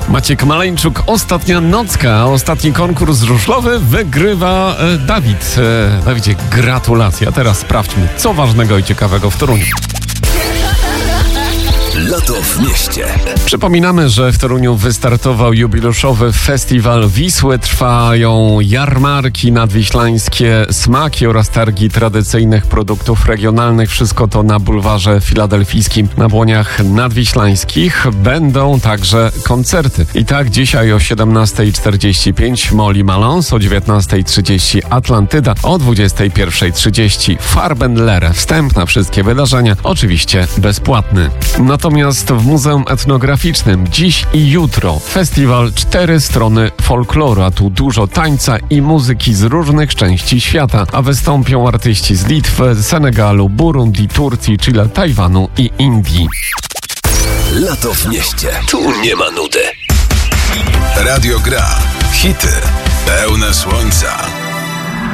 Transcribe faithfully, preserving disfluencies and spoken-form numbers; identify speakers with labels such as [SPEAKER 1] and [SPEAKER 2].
[SPEAKER 1] Maciek Maleńczuk, ostatnia nocka, ostatni konkurs żużlowy wygrywa e, Dawid. E, Dawidzie, gratulacje. A teraz sprawdźmy, co ważnego i ciekawego w Toruniu.
[SPEAKER 2] Lato w mieście.
[SPEAKER 1] Przypominamy, że w Toruniu wystartował jubileuszowy festiwal Wisły. Trwają jarmarki nadwiślańskie, smaki oraz targi tradycyjnych produktów regionalnych. Wszystko to na bulwarze filadelfijskim. Na Błoniach Nadwiślańskich będą także koncerty. I tak dzisiaj o siedemnasta czterdzieści pięć Molly Malone, o dziewiętnasta trzydzieści Atlantyda, o dwudziesta pierwsza trzydzieści Farbenlehre. Wstęp na wszystkie wydarzenia oczywiście bezpłatny. Natomiast w Muzeum Etnograficznym dziś i jutro festiwal Cztery Strony Folkloru, a tu dużo tańca i muzyki z różnych części świata, a wystąpią artyści z Litwy, Senegalu, Burundi, Turcji, Chile, Tajwanu i Indii.
[SPEAKER 2] Lato w mieście. Tu nie ma nudy. Radio Gra. Hity pełne słońca.